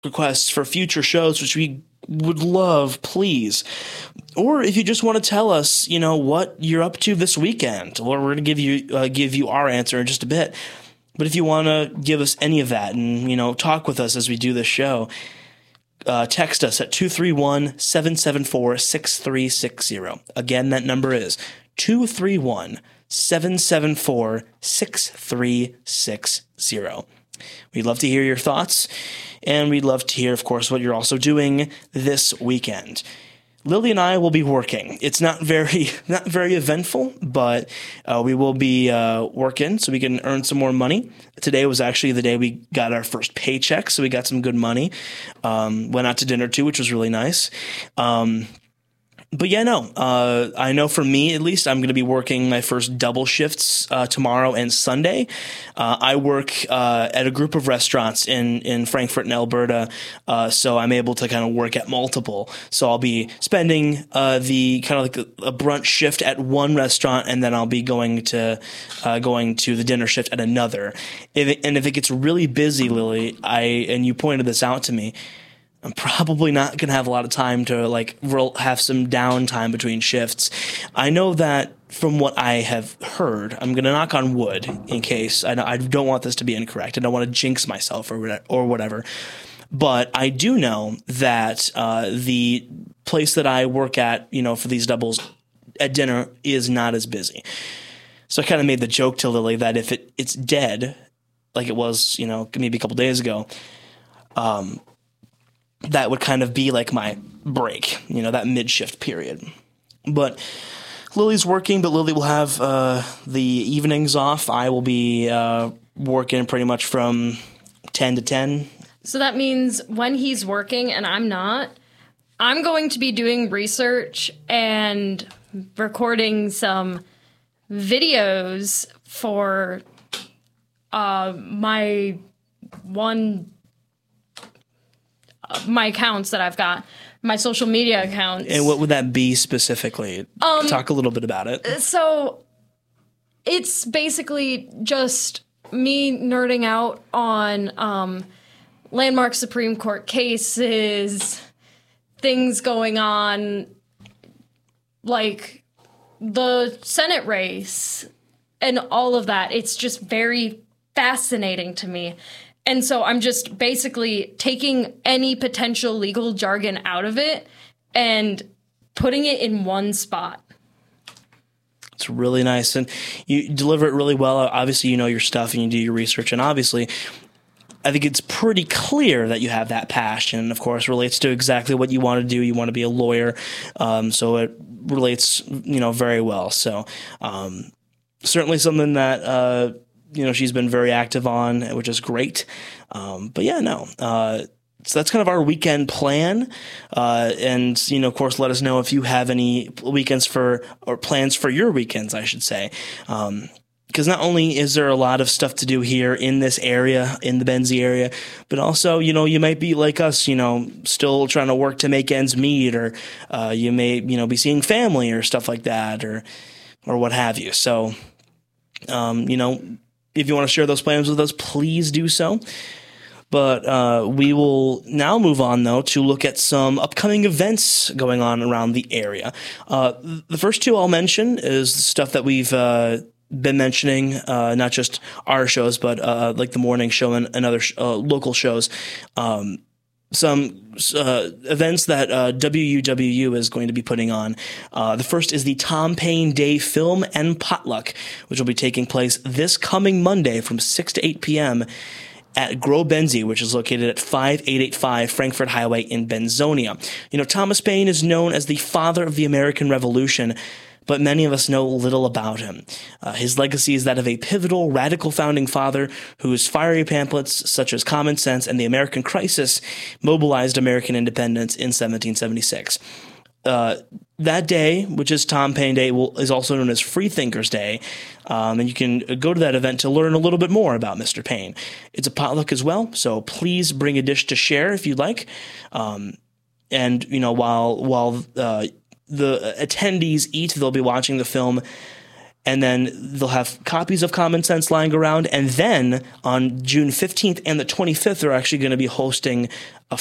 requests for future shows, which we would love, please. Or if you just want to tell us, what you're up to this weekend, or we're going to give you our answer in just a bit. But if you want to give us any of that and, talk with us as we do this show, text us at 231-774-6360. Again, that number is 231-774-6360. We'd love to hear your thoughts, and we'd love to hear, of course, what you're also doing this weekend. Lily and I will be working. It's not very eventful, but we will be working so we can earn some more money. Today was actually the day we got our first paycheck, so we got some good money. Went out to dinner too, which was really nice. But yeah, I know for me, at least, I'm going to be working my first double shifts tomorrow and Sunday. I work at a group of restaurants in Frankfurt and Alberta, so I'm able to kind of work at multiple. So I'll be spending the kind of like a brunch shift at one restaurant, and then I'll be going to the dinner shift at another. If it gets really busy, Lily, and you pointed this out to me, I'm probably not going to have a lot of time to have some downtime between shifts. I know that from what I have heard, I'm going to knock on wood in case I don't want this to be incorrect. I don't want to jinx myself or whatever. But I do know that the place that I work at, for these doubles at dinner is not as busy. So I kind of made the joke to Lily that if it's dead, like it was, maybe a couple days ago, that would kind of be like my break, that mid-shift period. But Lily's working, but Lily will have the evenings off. I will be working pretty much from 10 to 10. So that means when he's working and I'm not, I'm going to be doing research and recording some videos for my accounts that I've got, my social media accounts. And what would that be specifically? Talk a little bit about it. So it's basically just me nerding out on landmark Supreme Court cases, things going on, like the Senate race and all of that. It's just very fascinating to me. And so I'm just basically taking any potential legal jargon out of it and putting it in one spot. It's really nice. And you deliver it really well. Obviously, you know your stuff and you do your research. And obviously, I think it's pretty clear that you have that passion. Of course, relates to exactly what you want to do. You want to be a lawyer. So it relates, very well. So certainly something that she's been very active on, which is great. So that's kind of our weekend plan. And, of course, let us know if you have any plans for your weekends, I should say. Because not only is there a lot of stuff to do here in this area, in the Benzie area, but also, you might be like us, still trying to work to make ends meet, or you may, be seeing family or stuff like that, or what have you. So, if you want to share those plans with us, please do so. But we will now move on, though, to look at some upcoming events going on around the area. The first two I'll mention is the stuff that we've been mentioning, not just our shows, but like the morning show and other local shows. Some events that WUWU is going to be putting on. The first is the Tom Paine Day Film and Potluck, which will be taking place this coming Monday from 6 to 8 p.m. at Grow Benzie, which is located at 5885 Frankfurt Highway in Benzonia. Thomas Paine is known as the father of the American Revolution, but many of us know little about him. His legacy is that of a pivotal, radical founding father whose fiery pamphlets, such as Common Sense and The American Crisis, mobilized American independence in 1776. That day, which is Tom Paine Day, is also known as Freethinkers Day, and you can go to that event to learn a little bit more about Mr. Paine. It's a potluck as well, so please bring a dish to share if you'd like. And while the attendees eat, they'll be watching the film and then they'll have copies of Common Sense lying around. And then on June 15th and the 25th, they're actually going to be hosting a